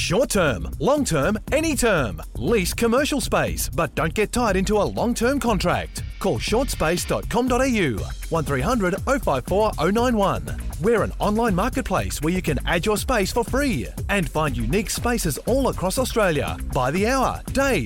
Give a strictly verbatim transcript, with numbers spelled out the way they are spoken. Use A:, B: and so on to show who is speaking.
A: Short term, long term, any term. Lease commercial space, but don't get tied into a long-term contract. Call short space dot com dot a u, one three hundred oh five four oh nine one. We're an online marketplace where you can add your space for free and find unique spaces all across Australia by the hour, day,